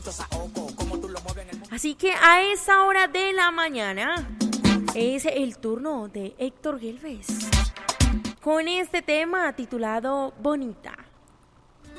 Así que a esa hora de la mañana es el turno de Héctor Galvez con este tema titulado Bonita.